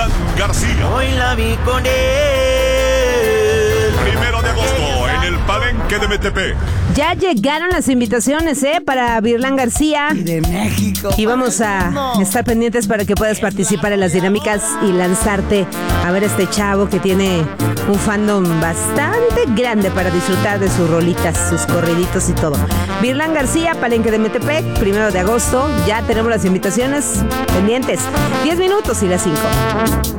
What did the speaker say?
Virlán García. Hoy la vi con él. 1 de agosto en el Palenque de Metepec. Ya llegaron las invitaciones, para Virlán García. De México. Y vamos a estar pendientes para que puedas participar en las dinámicas y lanzarte a ver a este chavo que tiene un fandom bastante grande para disfrutar de sus rolitas, sus corriditos y todo. Virlán García, Palenque de Metepec, 1 de agosto. Ya tenemos las invitaciones pendientes. 10 minutos y las 5.